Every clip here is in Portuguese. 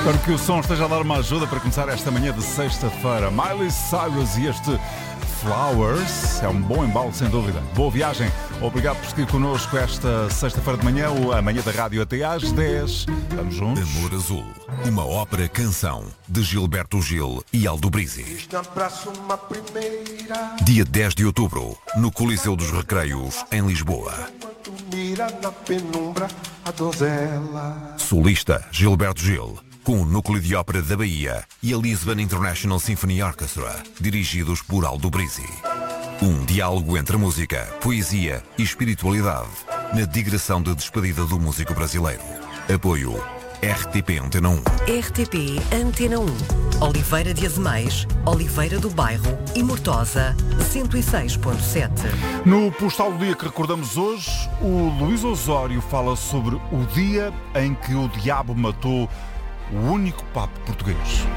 Espero que o som esteja a dar uma ajuda para começar esta manhã de sexta-feira. Miley Cyrus e este Flowers é um bom embalo, sem dúvida. Boa viagem. Obrigado por seguir connosco esta sexta-feira de manhã, a manhã da rádio até às 10. Vamos juntos. Amor Azul, uma ópera-canção de Gilberto Gil e Aldo Brizzi. Dia 10 de outubro, no Coliseu dos Recreios, em Lisboa. Solista Gilberto Gil, com o Núcleo de Ópera da Bahia e a Lisbon International Symphony Orchestra, dirigidos por Aldo Brizzi. Um diálogo entre música, poesia e espiritualidade, na digressão de despedida do músico brasileiro. Apoio RTP Antena 1. RTP Antena 1. Oliveira de Azemais, Oliveira do Bairro e Mortosa, 106.7. No postal do dia que recordamos hoje, o Luís Osório fala sobre o dia em que o diabo matou o único Papa português.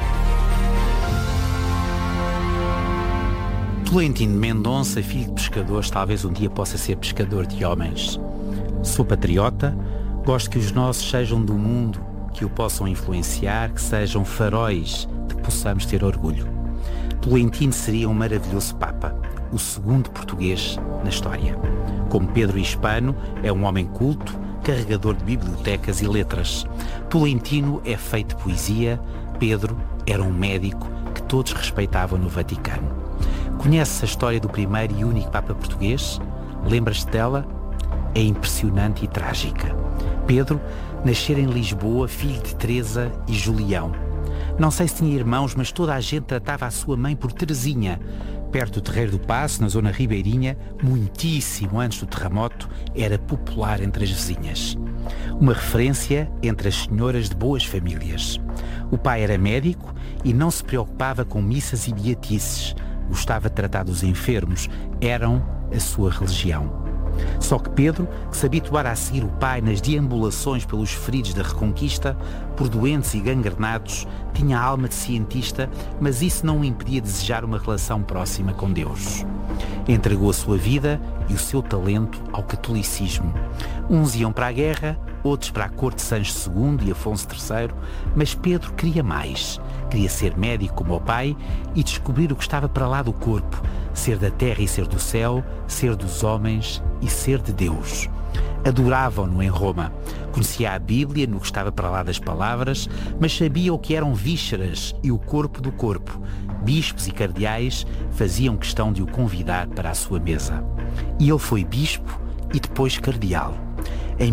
Tolentino Mendonça, filho de pescadores, talvez um dia possa ser pescador de homens. Sou patriota, gosto que os nossos sejam do mundo, que o possam influenciar, que sejam faróis de que possamos ter orgulho. Tolentino seria um maravilhoso Papa, o segundo português na história. Como Pedro Hispano, é um homem culto, carregador de bibliotecas e letras. Tolentino é feito de poesia, Pedro era um médico que todos respeitavam no Vaticano. Conheces a história do primeiro e único Papa português? Lembras-te dela? É impressionante e trágica. Pedro nascera em Lisboa, filho de Teresa e Julião. Não sei se tinha irmãos, mas toda a gente tratava a sua mãe por Teresinha. Perto do Terreiro do Paço, na zona ribeirinha, muitíssimo antes do terremoto, era popular entre as vizinhas. Uma referência entre as senhoras de boas famílias. O pai era médico e não se preocupava com missas e beatices. Gostava de tratar dos enfermos, eram a sua religião. Só que Pedro, que se habituara a seguir o pai nas deambulações pelos feridos da Reconquista, por doentes e gangrenados, tinha a alma de cientista, mas isso não o impedia desejar uma relação próxima com Deus. Entregou a sua vida e o seu talento ao catolicismo. Uns iam para a guerra, outros para a corte de Sancho II e Afonso III, mas Pedro queria mais. Queria ser médico como o pai e descobrir o que estava para lá do corpo, ser da terra e ser do céu, ser dos homens e ser de Deus. Adoravam-no em Roma. Conhecia a Bíblia no que estava para lá das palavras, mas sabia o que eram vísceras e o corpo do corpo. Bispos e cardeais faziam questão de o convidar para a sua mesa. E ele foi bispo e depois cardeal. Em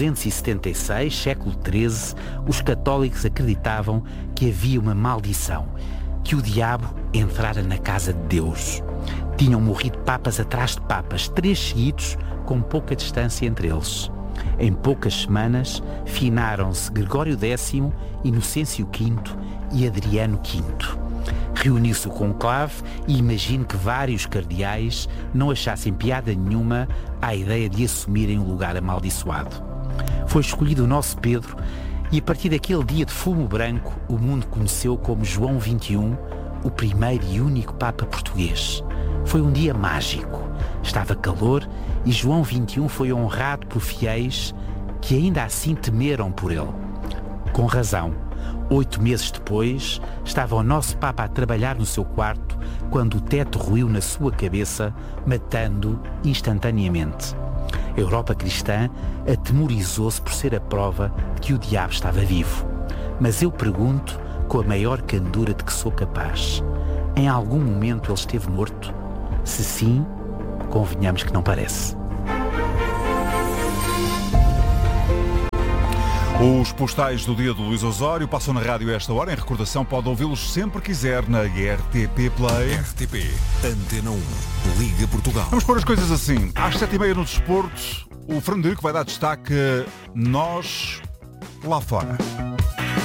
1276, século XIII, os católicos acreditavam que havia uma maldição, que o diabo entrara na casa de Deus. Tinham morrido papas atrás de papas, 3 seguidos, com pouca distância entre eles. Em poucas semanas, finaram-se Gregório X, Inocêncio V e Adriano V. Reuniu-se o conclave e imagino que vários cardeais não achassem piada nenhuma à ideia de assumirem o lugar amaldiçoado. Foi escolhido o nosso Pedro e a partir daquele dia de fumo branco o mundo conheceu como João XXI, o primeiro e único Papa português. Foi um dia mágico. Estava calor e João XXI foi honrado por fiéis que ainda assim temeram por ele. Com razão. 8 meses depois, estava o nosso Papa a trabalhar no seu quarto quando o teto ruiu na sua cabeça, matando-o instantaneamente. A Europa cristã atemorizou-se por ser a prova de que o diabo estava vivo. Mas eu pergunto, com a maior candura de que sou capaz, em algum momento ele esteve morto? Se sim, convenhamos que não parece. Os postais do dia do Luís Osório passam na rádio a esta hora. Em recordação, pode ouvi-los sempre quiser na RTP Play. RTP Antena 1, Liga Portugal. Vamos pôr as coisas assim. Às 7h30 no Desporto, o Fernando Henrique vai dar destaque Nós lá fora.